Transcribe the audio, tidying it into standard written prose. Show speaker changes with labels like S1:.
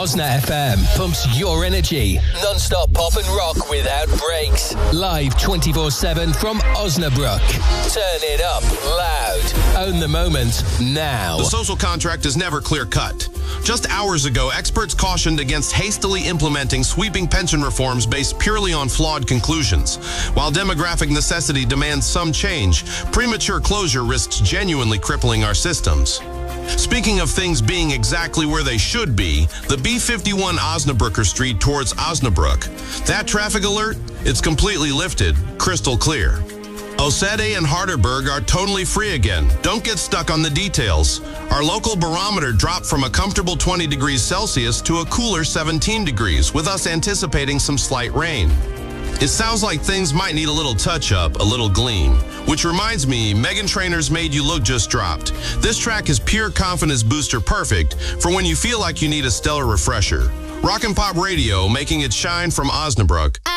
S1: Osna FM pumps your energy. Non-stop pop and rock without breaks. Live 24/7 from Osnabrück. Turn it up loud. Own the moment now.
S2: The social contract is never clear-cut. Just hours ago, experts cautioned against hastily implementing sweeping pension reforms based purely on flawed conclusions. While demographic necessity demands some change, premature closure risks genuinely crippling our systems. Speaking of things being exactly where they should be, the B51 Osnabrücker Street towards Osnabrück. That traffic alert? It's completely lifted, crystal clear. Osede and Harderberg are totally free again. Don't get stuck on the details. Our local barometer dropped from a comfortable 20 degrees Celsius to a cooler 17 degrees, with us anticipating some slight rain. It sounds like things might need a little touch-up, a little gleam. Which reminds me, Meghan Trainor's Made You Look just dropped. This track is pure confidence booster perfect for when you feel like you need a stellar refresher. Rock and Pop Radio, making it shine from Osnabrück.